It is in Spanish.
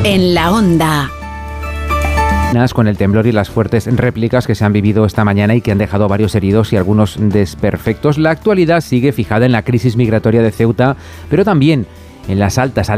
en la Onda. Con el temblor y las fuertes réplicas que se han vivido esta mañana y que han dejado varios heridos y algunos desperfectos, la actualidad sigue fijada en la crisis migratoria de Ceuta, pero también en las altas